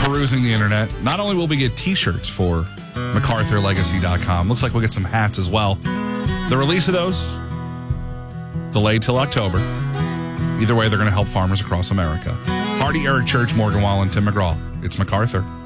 perusing the internet, not only will we get t-shirts for MacArthurLegacy.com, looks like we'll get some hats as well. The release of those, delayed till October. Either way, they're going to help farmers across America. Hardy, Eric Church, Morgan Wallen, Tim McGraw. It's MacArthur.